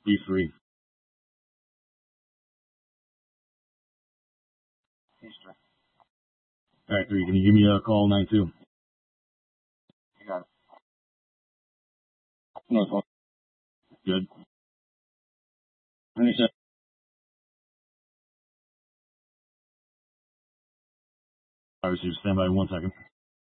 B3. Eastern. All right, 3. Can you give me a call 9-2? You got it. Northwest. Good. 97. I receive. Stand by 1 second.